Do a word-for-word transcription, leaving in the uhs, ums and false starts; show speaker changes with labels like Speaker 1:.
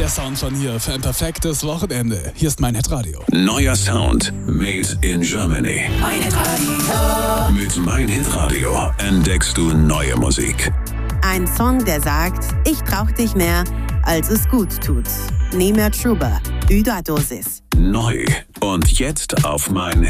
Speaker 1: Der Sound von hier für ein perfektes Wochenende. Hier ist mein Hitradio.
Speaker 2: Neuer Sound made in Germany.
Speaker 3: Mein Hitradio.
Speaker 2: Mit Mein Hitradio entdeckst du neue Musik.
Speaker 4: Ein Song, der sagt, ich brauch dich mehr, als es gut tut. Nie mehr drüber. Überdosis.
Speaker 2: Neu und jetzt auf mein